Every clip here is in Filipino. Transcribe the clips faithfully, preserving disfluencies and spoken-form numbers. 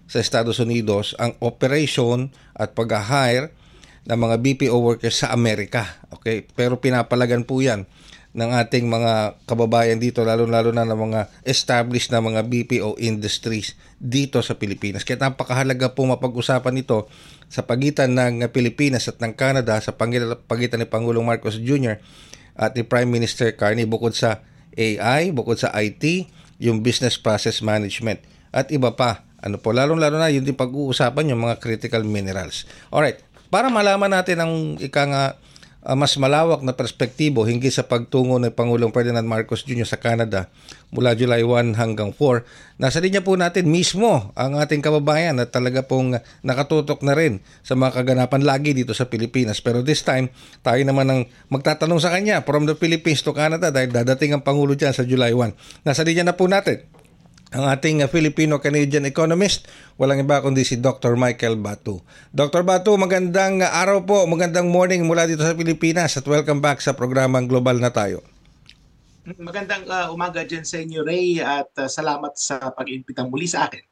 sa Estados Unidos ang operation at pag-hire ng mga B P O workers sa Amerika. Okay? Pero pinapalagan po yan ng ating mga kababayan dito, lalo-lalo na ng mga established na mga B P O industries dito sa Pilipinas. Kaya napakahalaga po mapag-usapan ito sa pagitan ng Pilipinas at ng Canada, sa pagitan ni Pangulong Marcos Junior at ni Prime Minister Carney, bukod sa A I, bukod sa I T, yung business process management at iba pa. Ano po, lalong-lalo na yung din pag-uusapan yung mga critical minerals. Alright, para malaman natin ang ika nga uh, mas malawak na perspektibo hinggil sa pagtungo ng Pangulong Ferdinand Marcos Junior sa Canada mula July first hanggang four, nasa linya po natin mismo ang ating kababayan at talaga pong nakatutok na rin sa mga kaganapan lagi dito sa Pilipinas. Pero this time, tayo naman ang magtatanong sa kanya from the Philippines to Canada dahil dadating ang Pangulo dyan sa July first. Nasa linya na po natin ang ating uh, Filipino-Canadian economist, walang iba kundi si Doctor Michael Batu. Doctor Batu, magandang araw po, magandang morning mula dito sa Pilipinas at welcome back sa programang Global na Tayo. Magandang uh, umaga dyan sa inyo, Ray, at uh, salamat sa pag-iimbitang muli sa akin.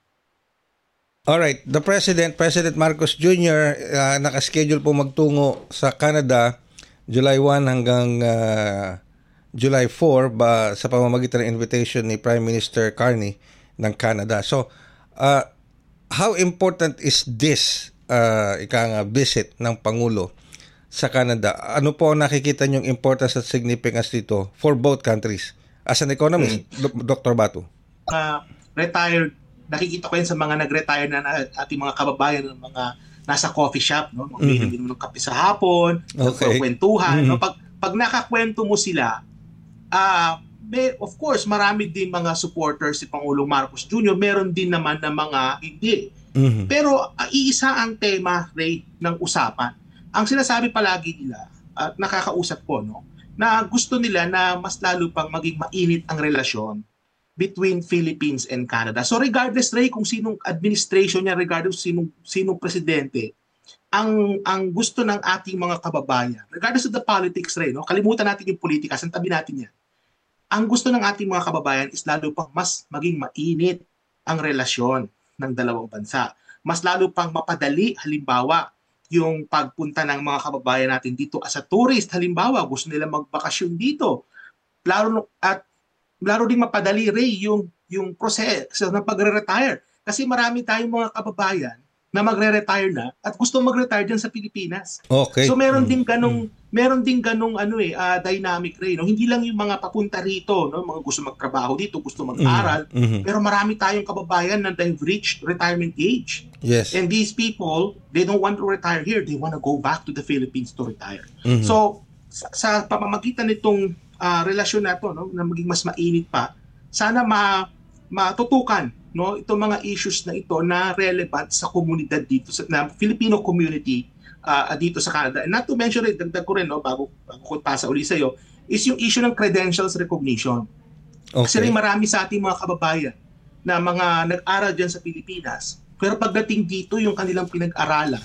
Alright, the President, President Marcos Junior, uh, nakaschedule po magtungo sa Canada July first hanggang uh, July fourth ba, sa pamamagitan ng invitation ni Prime Minister Carney ng Canada. So, uh, how important is this uh, ika nga visit ng Pangulo sa Canada? Ano po nakikita niyong importance at significance dito for both countries? As an economist, mm. Doctor Batu. Uh, retired, nakikita ko yan sa mga nag-retire na, na ating mga kababayan, mga nasa coffee shop, no? Mga mm-hmm. ng kape sa hapon, okay. Kwentuhan. Mm-hmm. No? Pag, pag nakakwento mo sila, Uh, may, of course, marami din mga supporters si Pangulong Marcos Junior Meron din naman na mga hindi. Mm-hmm. Pero uh, iisa ang tema, Ray, ng usapan. Ang sinasabi palagi nila, at nakakausap ko, no, na gusto nila na mas lalo pang maging mainit ang relasyon between Philippines and Canada. So regardless, Ray, kung sinong administration niya, regardless sinong, sinong presidente, ang ang gusto ng ating mga kababayan, regardless of the politics, Ray, no, kalimutan natin yung politika, santabi natin yan. Ang gusto ng ating mga kababayan is lalo pang mas maging mainit ang relasyon ng dalawang bansa. Mas lalo pang mapadali, halimbawa, yung pagpunta ng mga kababayan natin dito as a tourist, halimbawa, gusto nila magbakasyon dito. Lalo, at lalo ding mapadali, Ray, yung, yung proseso ng pagre-retire. Kasi marami tayong mga kababayan na magre-retire na at gusto mag-retire diyan sa Pilipinas. Okay. So meron din ganung mm. meron din ganung ano eh uh, dynamic, Ray, no? Hindi lang yung mga papunta rito, no, mga gusto magtrabaho dito, gusto mag-aral, mm-hmm. pero marami tayong kababayan na they've reached retirement age. Yes. And these people, they don't want to retire here, they want to go back to the Philippines to retire. Mm-hmm. So sa, sa pamamagitan nitong uh, relasyon na to, no, na maging mas mainit pa, sana ma matutukan, no, itong mga issues na ito na relevant sa komunidad dito, sa na Filipino community uh, dito sa Canada. And not to mention it, dagdag ko rin, no, bago, bago ko pasa uli sa iyo, is yung issue ng credentials recognition. Okay. Kasi rin marami sa ating mga kababayan na mga nag-aral dyan sa Pilipinas, pero pagdating dito, yung kanilang pinag-aralan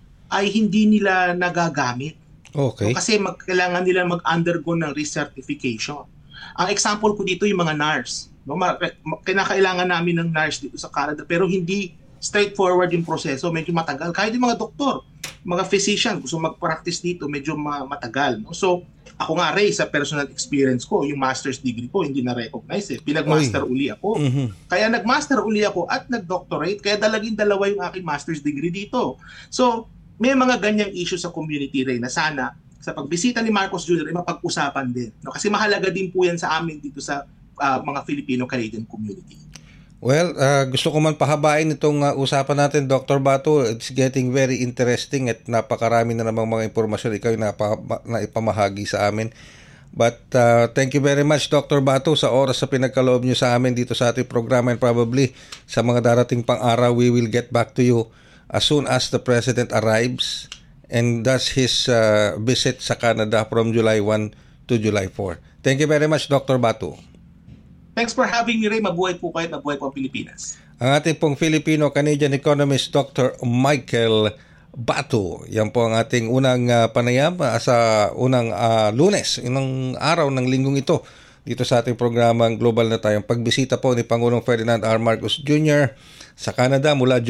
ay hindi nila nagagamit. Okay. So, kasi mag, kailangan nila mag-undergo ng recertification. Ang example ko dito yung mga nurse. No, kinakailangan namin ng nurse dito sa Canada pero hindi straightforward yung proseso, medyo matagal. Kahit yung mga doktor, mga physician, gusto mag-practice dito, medyo matagal. No? So, ako nga, Ray, sa personal experience ko, yung master's degree ko, hindi na-recognize eh. Pinag-master Oy. uli ako. Mm-hmm. Kaya nag-master uli ako at nag-doctorate, kaya dalaging dalawa yung aking master's degree dito. So, may mga ganyang issue sa community, Ray, na sana sa pagbisita ni Marcos Junior ay mapag-usapan din. No? Kasi mahalaga din po yan sa amin dito sa Uh, mga Filipino-Canadian community. Well, uh, gusto ko man pahabain itong uh, usapan natin, Doctor Batu. It's getting very interesting at napakarami na namang mga impormasyon ikaw yung naipamahagi sa amin. But uh, thank you very much, Doctor Batu, sa oras sa pinagkaloob nyo sa amin dito sa ating programa, and probably sa mga darating pang araw, we will get back to you as soon as the President arrives and does his uh, visit sa Canada from July first to July fourth. Thank you very much, Doctor Batu. Thanks for having me, Ray. Mabuhay po kayo at mabuhay po ang Pilipinas. Ang ating pong Filipino-Canadian economist, Doctor Michael Batu. Yan po ang ating unang uh, panayam uh, sa unang uh, Lunes, unang araw ng linggong ito dito sa ating programang Global na Tayo. Pagbisita po ni Pangulong Ferdinand R. Marcos Junior sa Canada mula